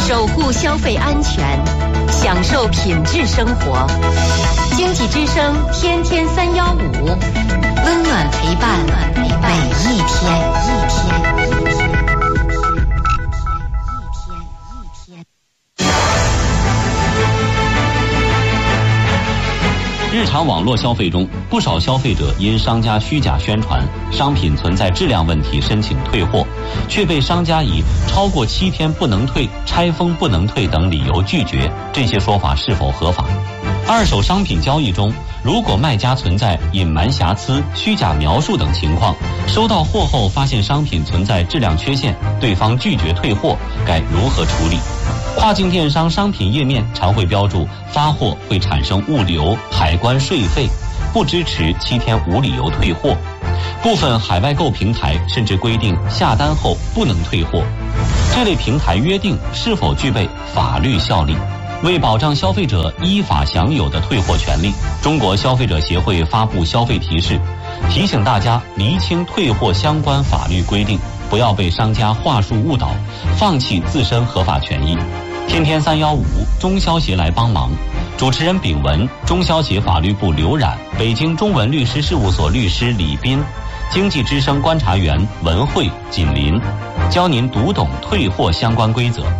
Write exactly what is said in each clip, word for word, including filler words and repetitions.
守护消费安全，享受品质生活。经济之声天天三幺五，温暖陪伴每一天。一天。 日常网络消费中，不少消费者因商家虚假宣传商品存在质量问题申请退货，却被商家以超过七天不能退、拆封不能退等理由拒绝，这些说法是否合法？二手商品交易中，如果卖家存在隐瞒瑕疵、虚假描述等情况，收到货后发现商品存在质量缺陷，对方拒绝退货，该如何处理？跨境电商商品页面常会标注发货会产生物流、海关税费，不支持七天无理由退货。部分海外购平台甚至规定下单后不能退货。这类平台约定是否具备法律效力？为保障消费者依法享有的退货权利，中国消费者协会发布消费提示，提醒大家厘清退货相关法律规定，不要被商家话术误导，放弃自身合法权益。天天三幺五，中消协来帮忙。主持人秉文，中消协法律部刘冉，北京中文律师事务所律师李斌，经济之声观察员文慧、锦林，教您读懂退货相关规则。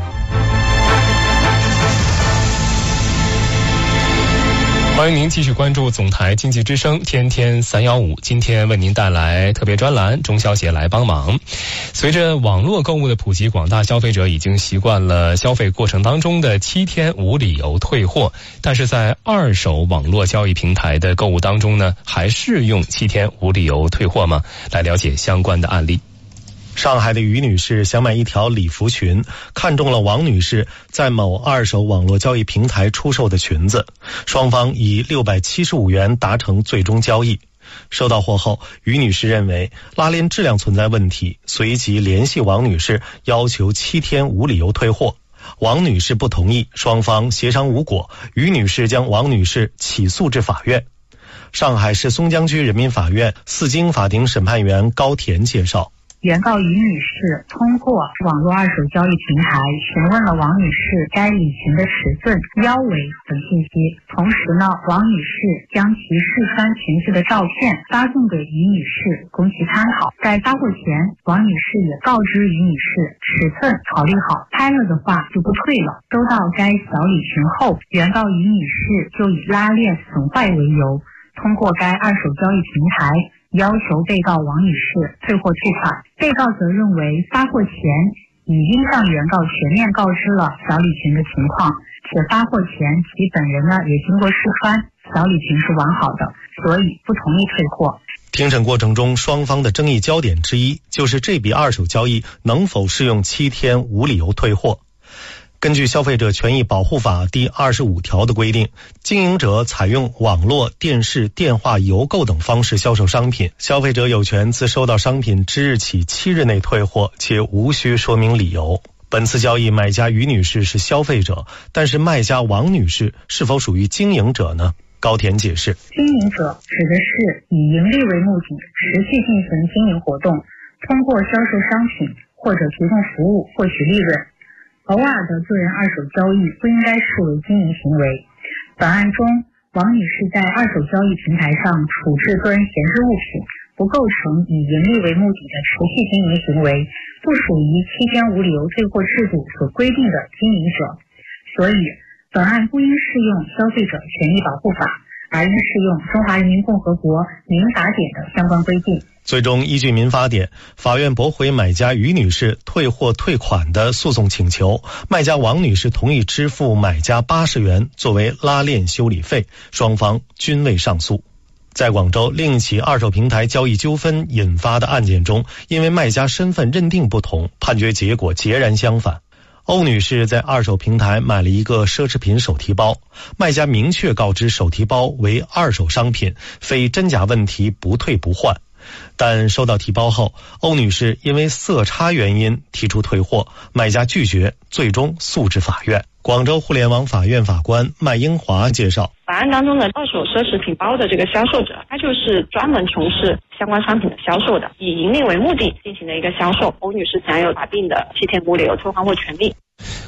欢迎您继续关注总台经济之声天天三幺五，今天为您带来特别专栏中消协来帮忙。随着网络购物的普及，广大消费者已经习惯了消费过程当中的七天无理由退货，但是在二手网络交易平台的购物当中呢，还适用七天无理由退货吗？来了解相关的案例。 上海的于女士想买一条礼服裙，看中了王女士在某二手网络交易平台出售的裙子，双方以六百七十五元达成最终交易。收到货后，于女士认为拉链质量存在问题，随即联系王女士要求七天无理由退货。王女士不同意，双方协商无果，于女士将王女士起诉至法院。上海市松江区人民法院四经法庭审判员高田介绍， 原告于女士通过网络二手交易平台询问了王女士该礼裙的尺寸、腰围等信息，同时呢，王女士将其试穿裙子的照片发送给于女士供其参考。在发货前，王女士也告知于女士尺寸考虑好，拍了的话就不退了。收到该小礼裙后，原告于女士就以拉链损坏为由，通过该二手交易平台要求被告王女士退货退款。被告则认为发货前已经向原告全面告知了小礼裙的情况，且发货前其本人呢也经过试穿，小礼裙是完好的，所以不同意退货。 庭审过程中，双方的争议焦点之一就是这笔二手交易能否适用七天无理由退货。根据消费者权益保护法第二十五条的规定，经营者采用网络、电视、电话、邮购等方式销售商品，消费者有权自收到商品之日起七日内退货，且无需说明理由。本次交易买家于女士是消费者，但是卖家王女士是否属于经营者呢？高田解释， 经营者指的是以盈利为目的，持续进行经营活动，通过销售商品或者提供服务获取利润。偶尔的个人二手交易不应该视为经营行为。本案中，王女士在二手交易平台上处置个人闲置物品，不构成以盈利为目的的持续经营行为，不属于七天无理由退货制度所规定的经营者。所以，本案不应适用消费者权益保护法，而应适用中华人民共和国民法典的相关规定。 最终依据民法典，法院驳回买家于女士退货退款的诉讼请求，卖家王女士同意支付买家八十元作为拉链修理费，双方均未上诉。在广州另一起二手平台交易纠纷引发的案件中，因为卖家身份认定不同，判决结果截然相反。欧女士在二手平台买了一个奢侈品手提包，卖家明确告知手提包为二手商品，非真假问题不退不换。但收到提包后，欧女士因为色差原因提出退货，卖家拒绝，最终诉至法院。广州互联网法院法官麦英华介绍， 本案当中的二手奢侈品包的这个销售者，他就是专门从事相关商品的销售的，以盈利为目的进行的一个销售。欧女士享有法定的七天无理由退换货权利。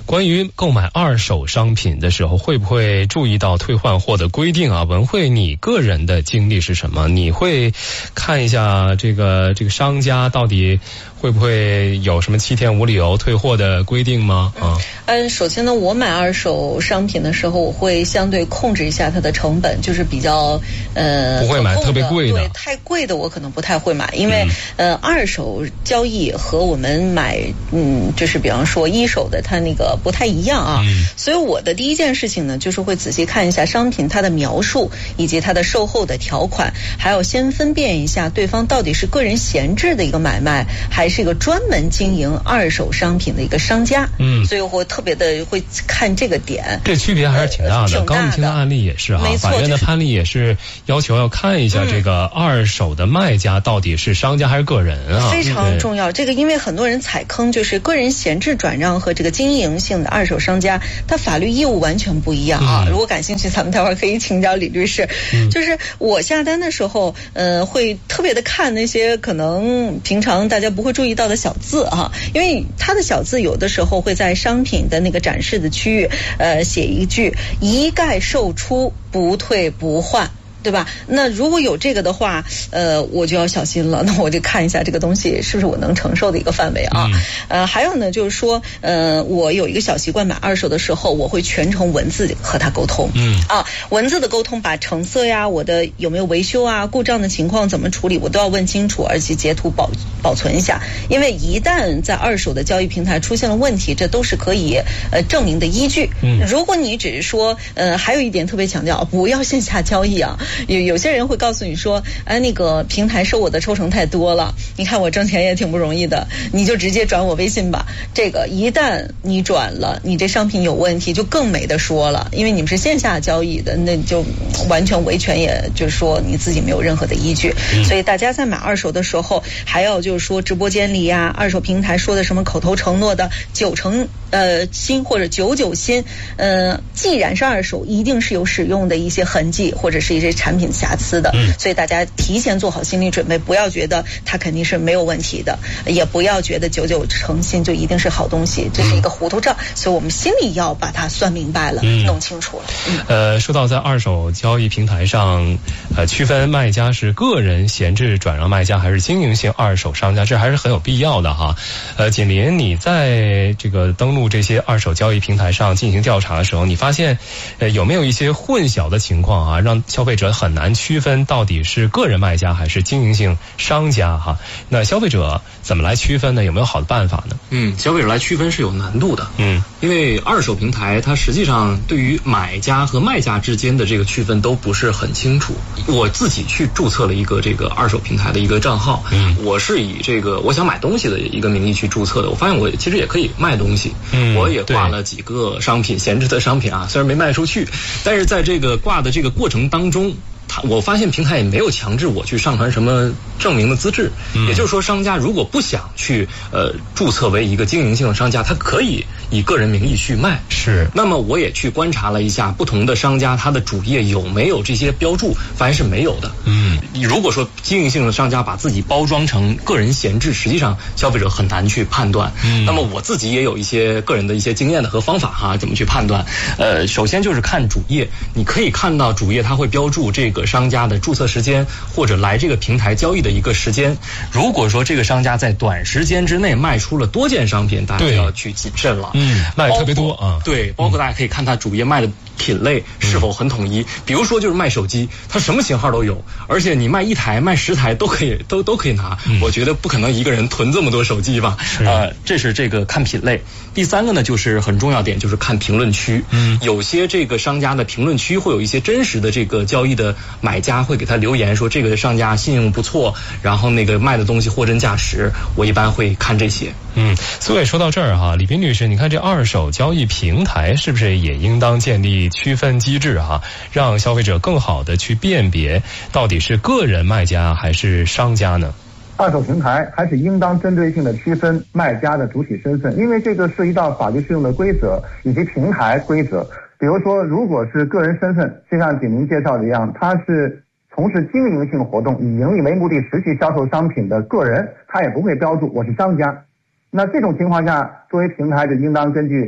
关于购买二手商品的时候，会不会注意到退换货的规定啊？文慧，你个人的经历是什么？你会看一下这个这个商家到底会不会有什么七天无理由退货的规定吗？啊， 嗯，首先呢，我买二手商品的时候，我会相对控制一下它的成本，就是比较呃， 不会买特别贵的， 对，太贵的我可能不太会买，因为、嗯、呃，二手交易和我们买嗯，就是比方说一手的，它那个不太一样啊。嗯、所以我的第一件事情呢，就是会仔细看一下商品它的描述以及它的售后的条款，还要先分辨一下对方到底是个人闲置的一个买卖，还是一个专门经营二手商品的一个商家。嗯，所以我特别的会看这个点。 这区别还是挺大的。呃、挺大的刚刚听的案例也是啊，法院的判例也是要求要看一下这个二手的卖家到底是商家还是个人啊， 非常重要。这个因为很多人踩坑，就是个人闲置转让和这个经营性的二手商家，他法律义务完全不一样啊。嗯、如果感兴趣，咱们待会儿可以请教李律师。嗯、就是我下单的时候，呃，会特别的看那些可能平常大家不会注意到的小字啊，因为它的小字有的时候会在商品的那个展示的区域，呃，写一句一概售出，不退不换。对吧？那如果有这个的话，呃，我就要小心了。那我就看一下这个东西是不是我能承受的一个范围啊。嗯、呃，还有呢，就是说，呃，我有一个小习惯，买二手的时候，我会全程文字和他沟通。嗯啊，文字的沟通，把成色呀，我的有没有维修啊，故障的情况怎么处理，我都要问清楚，而且截图保保存一下。因为一旦在二手的交易平台出现了问题，这都是可以呃证明的依据。嗯，如果你只是说，呃，还有一点特别强调，不要线下交易啊。有有些人会告诉你说，哎，那个平台收我的抽成太多了，你看我挣钱也挺不容易的，你就直接转我微信吧。这个一旦你转了，你这商品有问题就更没得说了，因为你们是线下交易的，那就完全维权，也就是说你自己没有任何的依据。嗯、所以大家在买二手的时候，还要就是说直播间里呀、啊，二手平台说的什么口头承诺的九成呃新或者九九新，呃，既然是二手，一定是有使用的一些痕迹或者是一些产品瑕疵的，嗯、所以大家提前做好心理准备，不要觉得它肯定是没有问题的，也不要觉得九九成新就一定是好东西，这是一个糊涂账，嗯、所以我们心里要把它算明白了，嗯、弄清楚了。嗯、 呃，说到在二手交易平台上，呃，区分卖家是个人闲置转让卖家还是经营性二手商家，这还是很有必要的哈。呃，锦麟，你在这个登录这些二手交易平台上进行调查的时候，你发现呃有没有一些混淆的情况啊，让消费者很难区分到底是个人卖家还是经营性商家哈？那消费者怎么来区分呢？有没有好的办法呢？ 嗯，消费者来区分是有难度的。嗯，因为二手平台它实际上对于买家和卖家之间的这个区分都不是很清楚。我自己去注册了一个这个二手平台的一个账号，嗯，我是以这个我想买东西的一个名义去注册的。我发现我其实也可以卖东西，嗯，我也挂了几个商品，闲置的商品啊，虽然没卖出去，但是在这个挂的这个过程当中，他我发现平台也没有强制我去上传什么证明的资质，嗯、也就是说，商家如果不想去呃注册为一个经营性的商家，他可以以个人名义去卖。是。那么我也去观察了一下不同的商家，他的主页有没有这些标注，发现是没有的。嗯。如果说经营性的商家把自己包装成个人闲置，实际上消费者很难去判断。嗯。那么我自己也有一些个人的一些经验的和方法哈，怎么去判断？呃，首先就是看主页，你可以看到主页它会标注这个商家的注册时间或者来这个平台交易的一个时间。如果说这个商家在短时间之内卖出了多件商品，大家就要去谨慎了。嗯，卖的特别多啊。对，包括大家可以看他主页卖的品类是否很统一。嗯、比如说就是卖手机，它什么型号都有，而且你卖一台、卖十台都可以，都都可以拿。嗯、我觉得不可能一个人囤这么多手机吧？呃，这是这个看品类。第三个呢，就是很重要点，就是看评论区。嗯，有些这个商家的评论区会有一些真实的这个交易的买家会给他留言说这个商家信用不错，然后那个卖的东西货真价实，我一般会看这些。嗯， 所以说到这儿哈，李斌律师，你看这二手交易平台是不是也应当建立区分机制哈，让消费者更好的去辨别到底是个人卖家还是商家呢？ 二手平台还是应当针对性的区分卖家的主体身份，因为这个涉及到法律适用的规则以及平台规则。比如说，如果是个人身份，就像锦麟介绍的一样，他是从事经营性活动，以盈利为目的实际销售商品的个人，他也不会标注我是商家。那这种情况下，作为平台就应当根据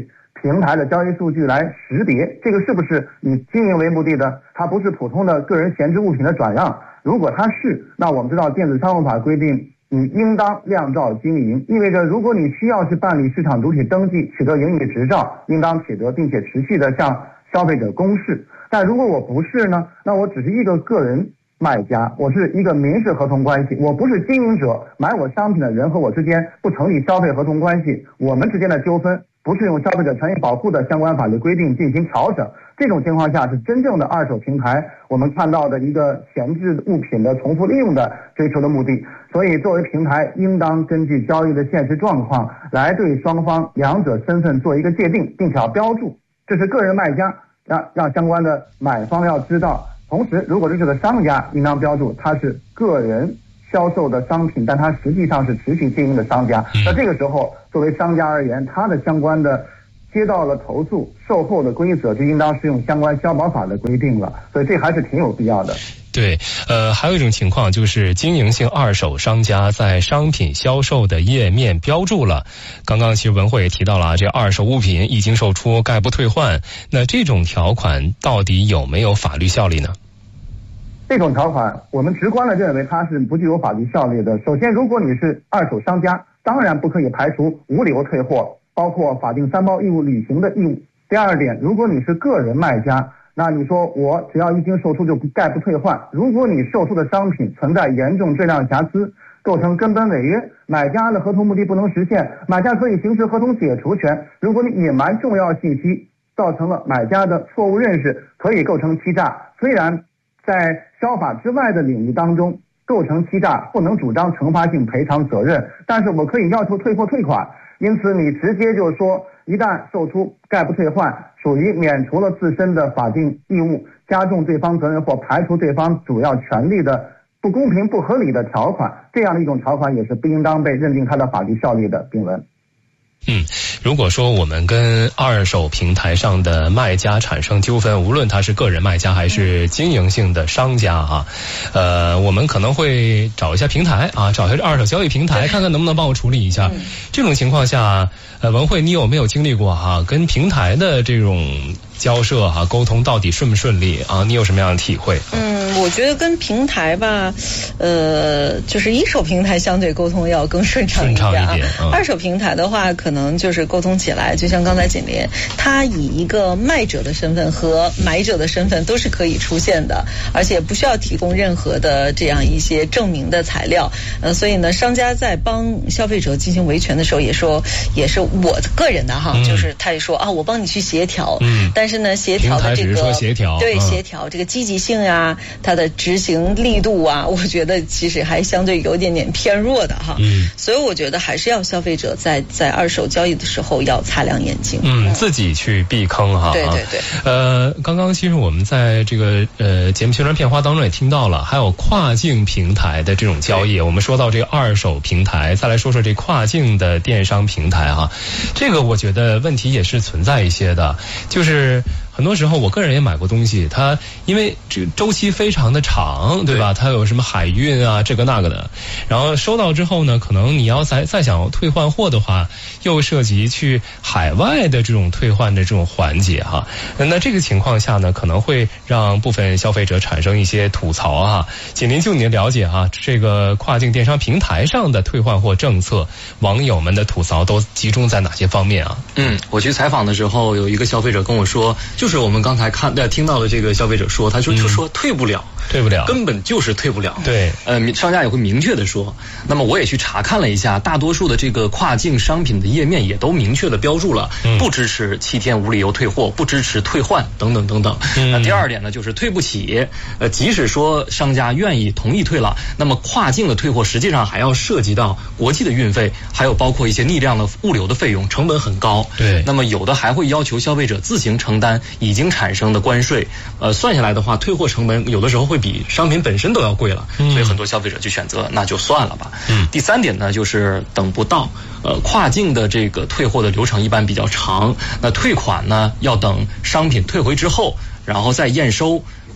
平台的交易数据来识别这个是不是以经营为目的的，它不是普通的个人闲置物品的转让。如果它是，那我们知道电子商务法规定你应当亮照经营，意味着如果你需要去办理市场主体登记取得营业执照，应当取得并且持续的向消费者公示。但如果我不是呢，那我只是一个个人卖家，我是一个民事合同关系，我不是经营者，买我商品的人和我之间不成立消费合同关系，我们之间的纠纷不是用消费者权益保护的相关法律规定进行调整，这种情况下是真正的二手平台我们看到的一个闲置物品的重复利用的追求的目的。所以作为平台应当根据交易的现实状况来对双方两者身份做一个界定，并且要标注这是个人卖家，让让相关的买方要知道。同时如果这是个商家，应当标注他是个人销售的商品，但他实际上是持续经营的商家。那这个时候作为商家而言，他的相关的接到了投诉，售后的规则就应当适用相关消保法的规定了，所以这还是挺有必要的。 对，呃，还有一种情况就是经营性二手商家在商品销售的页面标注了，刚刚其实文慧也提到了，这二手物品一经售出概不退换，那这种条款到底有没有法律效力呢？ 这种条款我们直观的认为它是不具有法律效力的。首先，如果你是二手商家，当然不可以排除无理由退货，包括法定三包义务履行的义务。第二点，如果你是个人卖家，那你说我只要一经售出就概不退换，如果你售出的商品存在严重质量瑕疵，构成根本违约，买家的合同目的不能实现，买家可以行使合同解除权。如果你隐瞒重要信息，造成了买家的错误认识，可以构成欺诈。虽然在消法之外的领域当中，构成欺诈不能主张惩罚性赔偿责任，但是我可以要求退货退款。因此你直接就说一旦售出概不退换，属于免除了自身的法定义务，加重对方责任或排除对方主要权利的不公平不合理的条款，这样的一种条款也是不应当被认定它的法律效力的并文。 嗯，如果说我们跟二手平台上的卖家产生纠纷，无论他是个人卖家还是经营性的商家啊，呃，我们可能会找一下平台啊，找一下二手交易平台，看看能不能帮我处理一下。这种情况下，呃，文慧，你有没有经历过啊？跟平台的这种交涉哈、啊、沟通到底顺不顺利啊？你有什么样的体会？ 嗯，我觉得跟平台吧，呃，就是一手平台相对沟通要更顺畅一点， 顺畅一点。嗯、 二手平台的话，可能就是沟通起来，就像刚才锦麟，他以一个卖者的身份和买者的身份都是可以出现的，而且不需要提供任何的这样一些证明的材料。呃，所以呢，商家在帮消费者进行维权的时候，也说，也是我个人的哈，嗯、就是他也说啊，我帮你去协调。嗯。但是呢，协调的这个协调对、 嗯、 协调这个积极性啊，它的执行力度啊，我觉得其实还相对有点点偏弱的哈。嗯。所以我觉得还是要消费者在在二手交易的时候要擦亮眼睛， 嗯，嗯自己去避坑哈。 对对对。 呃，刚刚其实我们在这个呃节目宣传片花当中也听到了，还有跨境平台的这种交易。我们说到这个二手平台，再来说说这跨境的电商平台哈，这个我觉得问题也是存在一些的，就是很多时候我个人也买过东西，它因为这个周期非常的长，对吧？它有什么海运啊，这个那个的，然后收到之后呢，可能你要再再想退换货的话，又涉及去海外的这种退换的这种环节哈。那这个情况下呢，可能会让部分消费者产生一些吐槽啊。锦麟，就你的了解啊，这个跨境电商平台上的退换货政策，网友们的吐槽都集中在哪些方面啊？ 嗯，我去采访的时候，有一个消费者跟我说，就是我们刚才看呃听到的这个消费者说，他说就说退不了， 退不了， 根本就是退不了。 对， 呃，商家也会明确的说。那么我也去查看了一下，大多数的这个跨境商品的页面也都明确的标注了，嗯、不支持七天无理由退货，不支持退换等等等等。嗯、那第二点呢，就是退不起。呃，即使说商家愿意同意退了，那么跨境的退货实际上还要涉及到国际的运费，还有包括一些逆量的物流的费用，成本很高。 对， 那么有的还会要求消费者自行承担已经产生的关税，呃，算下来的话，退货成本有的时候会比商品本身都要贵了，嗯、所以很多消费者就选择那就算了吧。嗯，第三点呢，就是等不到，呃，跨境的这个退货的流程一般比较长，那退款呢要等商品退回之后，然后再验收。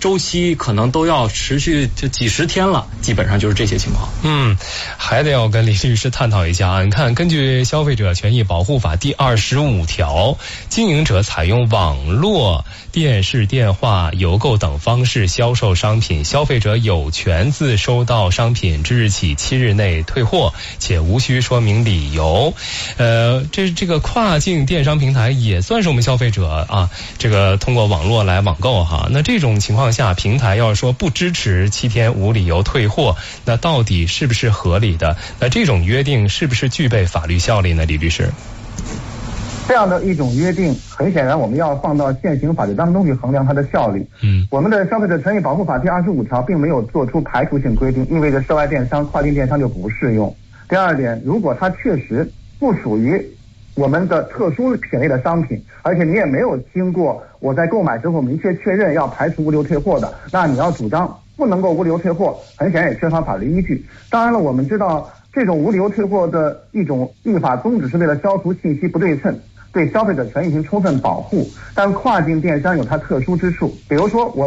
周期可能都要持续就几十天了，基本上就是这些情况。 嗯，还得要跟李律师探讨一下啊。你看，根据《消费者权益保护法》第二十五条，经营者采用网络、电视、电话、邮购等方式销售商品，消费者有权自收到商品之日起七日内退货，且无需说明理由。呃，这这个跨境电商平台也算是我们消费者啊，这个通过网络来网购哈。那这种情况下，平台要说不支持七天无理由退货，那到底是不是合理的？那这种约定是不是具备法律效力呢？李律师？ 这样的一种约定，很显然我们要放到现行法律当中去衡量它的效力。 嗯， 我们的《消费者权益保护法》第二十五条并没有做出排除性规定，意味着涉外电商、跨境电商就不适用。第二点，如果它确实不属于我们的特殊品类的商品，而且你也没有经过我在购买之后明确确认要排除物流退货的，那你要主张不能够物流退货，很显然也缺乏法律依据。当然了，我们知道这种无理由退货的一种立法宗旨是为了消除信息不对称，对消费者权益进行充分保护，但跨境电商有它特殊之处，比如说我